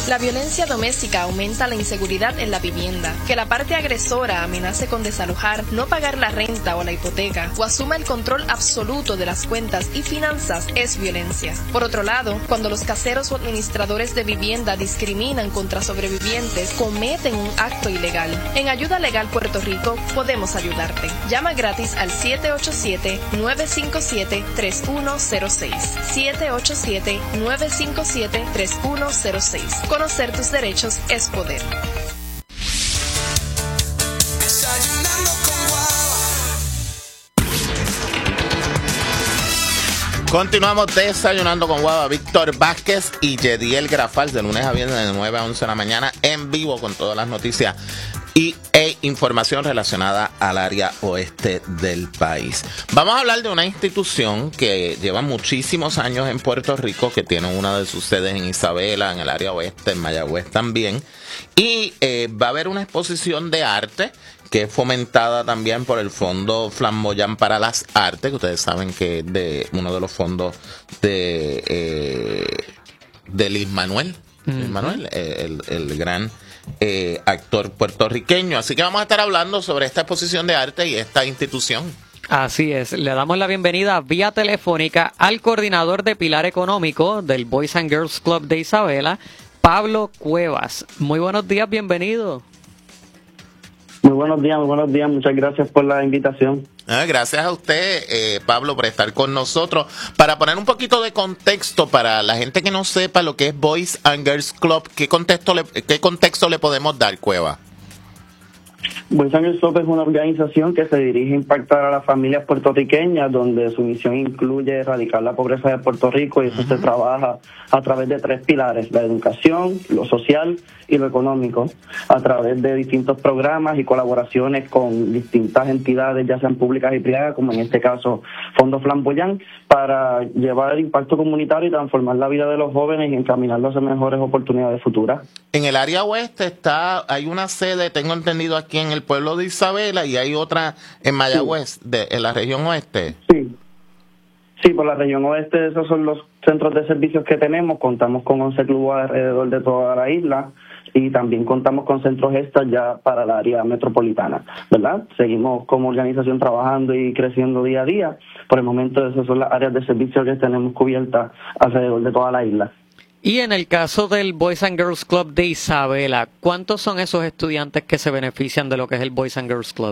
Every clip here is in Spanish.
La violencia doméstica aumenta la inseguridad en la vivienda. Que la parte agresora amenace con desalojar, no pagar la renta o la hipoteca, o asuma el control absoluto de las cuentas y finanzas es violencia. Por otro lado, cuando los caseros o administradores de vivienda discriminan contra sobrevivientes, cometen un acto ilegal. En Ayuda Legal Puerto Rico podemos ayudarte. Llama gratis al 787-957-3106. 787-957-3106. Conocer tus derechos es poder. Continuamos desayunando con Guava. Víctor Vázquez y Yediel Grafal, de lunes a viernes de 9 a 11 de la mañana, en vivo con todas las noticias e información relacionada al área oeste del país. Vamos a hablar de una institución que lleva muchísimos años en Puerto Rico, que tiene una de sus sedes en Isabela, en el área oeste, en Mayagüez también. Y va a haber una exposición de arte que es fomentada también por el Fondo Flamboyant para las Artes, que ustedes saben que es de uno de los fondos de Luis Manuel, el gran actor puertorriqueño. Así que vamos a estar hablando sobre esta exposición de arte y esta institución. Así es, le damos la bienvenida vía telefónica al coordinador de Pilar Económico del Boys and Girls Club de Isabela, Pablo Cuevas. Muy buenos días, bienvenido. Muy buenos días, muchas gracias por la invitación. Gracias a usted, Pablo, por estar con nosotros. Para poner un poquito de contexto para la gente que no sepa lo que es Boys and Girls Club, ¿qué contexto le podemos dar, Cueva? Boys and Girls Club es una organización que se dirige a impactar a las familias puertorriqueñas, donde su misión incluye erradicar la pobreza de Puerto Rico, y eso se trabaja a través de 3 pilares: la educación, lo social y lo económico, a través de distintos programas y colaboraciones con distintas entidades, ya sean públicas y privadas, como en este caso Fondo Flamboyant, para llevar el impacto comunitario y transformar la vida de los jóvenes y encaminarlos a mejores oportunidades futuras. En el área oeste hay una sede, tengo entendido, aquí en el pueblo de Isabela, y hay otra en Mayagüez, en la región oeste. Sí, por la región oeste, esos son los centros de servicios que tenemos. Contamos con 11 clubes alrededor de toda la isla, y también contamos con centros gestas ya para el área metropolitana, ¿verdad? Seguimos como organización trabajando y creciendo día a día. Por el momento, esas son las áreas de servicio que tenemos cubiertas alrededor de toda la isla. Y en el caso del Boys and Girls Club de Isabela, ¿cuántos son esos estudiantes que se benefician de lo que es el Boys and Girls Club?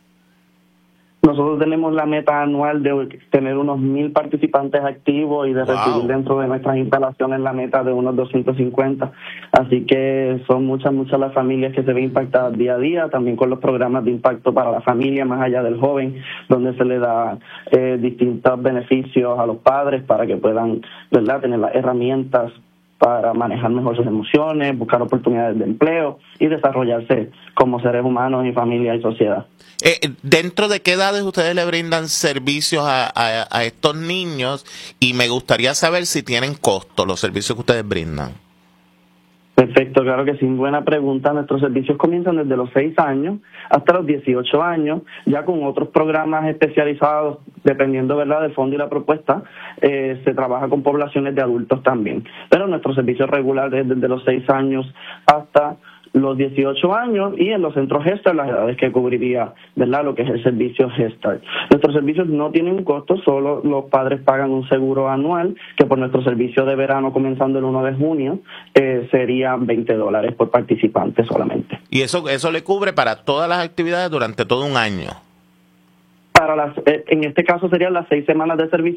Nosotros tenemos la meta anual de tener unos 1,000 participantes activos y de recibir dentro de nuestras instalaciones la meta de unos 250. Así que son muchas las familias que se ven impactadas día a día, también con los programas de impacto para la familia más allá del joven, donde se le da distintos beneficios a los padres para que puedan, ¿verdad?, tener las herramientas para manejar mejor sus emociones, buscar oportunidades de empleo y desarrollarse como seres humanos y familia y sociedad. ¿Dentro de qué edades ustedes le brindan servicios a estos niños? Y me gustaría saber si tienen costo los servicios que ustedes brindan. Perfecto, claro que sí, buena pregunta. Nuestros servicios comienzan desde los 6 años hasta los 18 años, ya con otros programas especializados, dependiendo, ¿verdad?, del fondo y la propuesta. Se trabaja con poblaciones de adultos también. Pero nuestro servicio regular es desde los 6 años hasta los 18 años, y en los centros Head Start las edades que cubriría, ¿verdad?, lo que es el servicio Head Start. Nuestros servicios no tienen un costo, solo los padres pagan un seguro anual, que por nuestro servicio de verano comenzando el 1 de junio sería $20 por participante solamente. ¿Y eso le cubre para todas las actividades durante todo un año? En este caso serían las 6 semanas de servicio